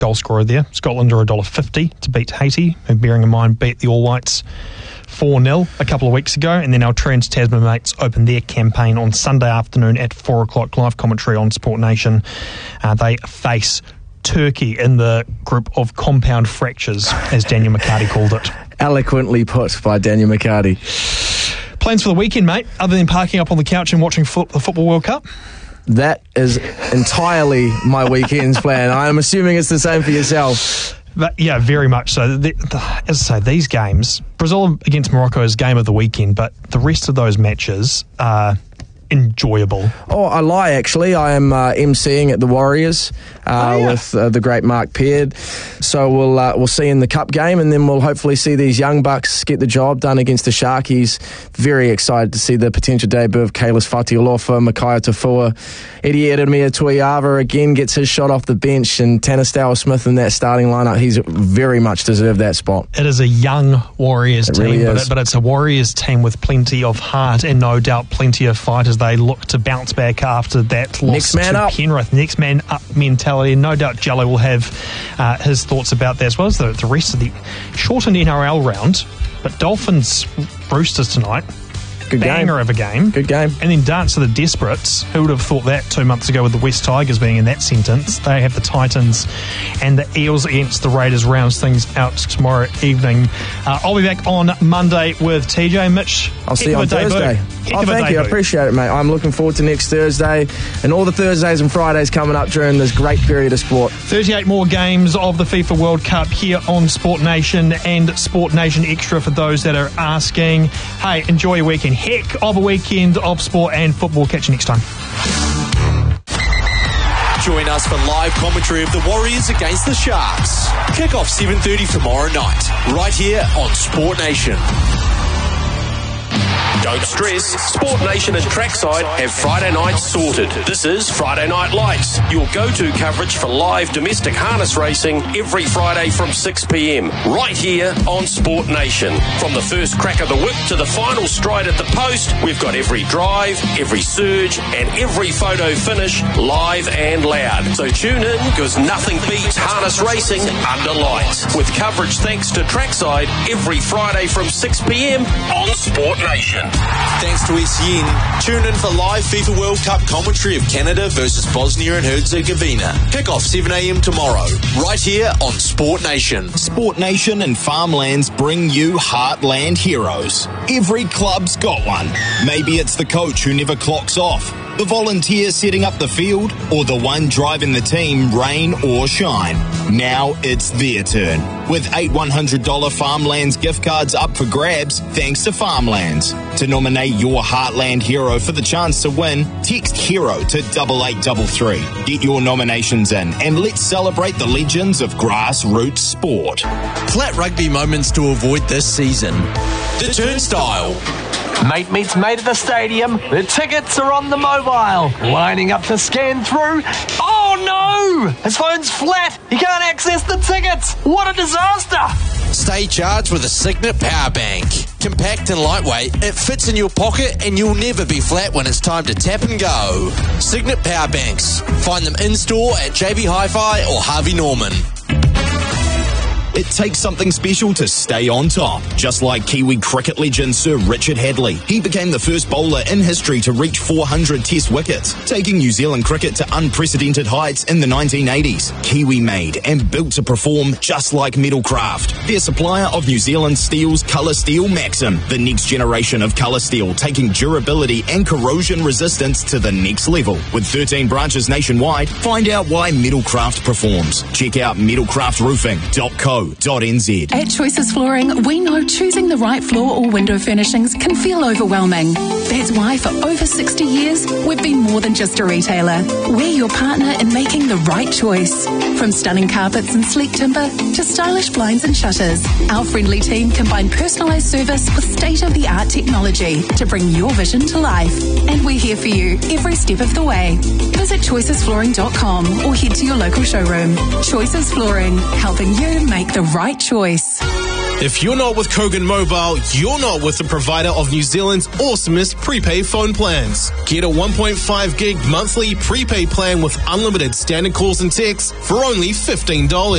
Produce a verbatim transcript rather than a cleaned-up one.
goal scorer there. Scotland are one dollar fifty to beat Haiti, who, bearing in mind, beat the All Whites four nil a couple of weeks ago. And then our Trans-Tasman mates open their campaign on Sunday afternoon at four o'clock, live commentary on Sport Nation. Uh, they face Turkey in the group of compound fractures, as Daniel McCarty called it. Eloquently put by Daniel McCarty. Plans for the weekend, mate, other than parking up on the couch and watching foot, the Football World Cup? That is entirely my weekend's plan. I'm assuming it's the same for yourself. But yeah, very much so. The, the, as I say, these games, Brazil against Morocco is game of the weekend, but the rest of those matches are enjoyable. Oh, I lie, actually. I am uh, emceeing at the Warriors uh, oh, yeah. with uh, the great Mark Peard. So we'll uh, we'll see in the Cup game, and then we'll hopefully see these young bucks get the job done against the Sharkies. Very excited to see the potential debut of Kalis Fatiolofa, Makaya Tafua. Eddie Eremia Tuiava again gets his shot off the bench, and Tanner Smith in that starting lineup. He's very much deserved that spot. It is a young Warriors it team, really but, is. it, but it's a Warriors team with plenty of heart and no doubt plenty of fighters. They look to bounce back after that loss Next man to up. Penrith. Next man up mentality. No doubt Jello will have uh, his thoughts about that, as well as the, the rest of the shortened N R L round. But Dolphins Roosters tonight. Good Banger game. of a game. Good game. And then Dance of the Desperates. Who would have thought that two months ago with the West Tigers being in that sentence? They have the Titans and the Eels against the Raiders. Rounds things out tomorrow evening. Uh, I'll be back on Monday with T J. Mitch, I'll see you on Thursday. Oh, thank you. I appreciate it, mate. I'm looking forward to next Thursday and all the Thursdays and Fridays coming up during this great period of sport. thirty-eight more games of the FIFA World Cup here on Sport Nation and Sport Nation Extra for those that are asking. Hey, enjoy your weekend. Heck of a weekend of sport and football. Catch you next time. Join us for live commentary of the Warriors against the Sharks. Kick off seven thirty tomorrow night, right here on Sport Nation. Don't stress, Sport Nation and Trackside have Friday nights sorted. This is Friday Night Lights, your go-to coverage for live domestic harness racing every Friday from six p.m. right here on Sport Nation. From the first crack of the whip to the final stride at the post, we've got every drive, every surge and every photo finish live and loud. So tune in, because nothing beats harness racing under lights. With coverage thanks to Trackside every Friday from six p.m. on Sport Nation. Thanks to S N. Tune in for live FIFA World Cup commentary of Canada versus Bosnia and Herzegovina. Kick off seven a.m. tomorrow, right here on Sport Nation. Sport Nation and Farmlands bring you Heartland Heroes. Every club's got one. Maybe it's the coach who never clocks off, the volunteer setting up the field, or the one driving the team rain or shine. Now it's their turn. With eight one hundred dollars Farmlands gift cards up for grabs, thanks to Farmlands. To nominate your Heartland hero for the chance to win, text HERO to double eight double three. Get your nominations in and let's celebrate the legends of grassroots sport. Flat rugby moments to avoid this season. The Turnstile. Mate meets mate at the stadium. The tickets are on the mobile. Lining up to scan through. Oh no! His phone's flat. He can't access the tickets. What a disaster! Stay charged with a Signet Power Bank. Compact and lightweight, it fits in your pocket and you'll never be flat when it's time to tap and go. Signet Power Banks. Find them in-store at J B Hi-Fi or Harvey Norman. It takes something special to stay on top. Just like Kiwi cricket legend Sir Richard Hadley. He became the first bowler in history to reach four hundred test wickets, taking New Zealand cricket to unprecedented heights in the nineteen eighties. Kiwi made and built to perform just like Metalcraft. Their supplier of New Zealand steel's Colour Steel Maxim, the next generation of colour steel, taking durability and corrosion resistance to the next level. With thirteen branches nationwide, find out why Metalcraft performs. Check out metalcraft roofing dot co dot n z. At Choices Flooring, we know choosing the right floor or window furnishings can feel overwhelming. That's why for over sixty years, we've been more than just a retailer. We're your partner in making the right choice. From stunning carpets and sleek timber to stylish blinds and shutters, our friendly team combine personalised service with state-of-the-art technology to bring your vision to life. And we're here for you every step of the way. Visit choices flooring dot com or head to your local showroom. Choices Flooring, helping you make the right choice. If you're not with Kogan Mobile, you're not with the provider of New Zealand's awesomest prepaid phone plans. Get a one point five gig monthly prepaid plan with unlimited standard calls and texts for only fifteen dollars.